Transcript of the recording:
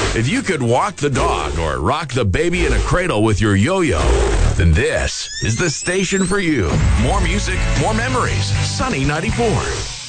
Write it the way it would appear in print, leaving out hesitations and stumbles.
If you could walk the dog or rock the baby in a cradle with your yo-yo, then this is the station for you. More music, more memories. Sunny 94.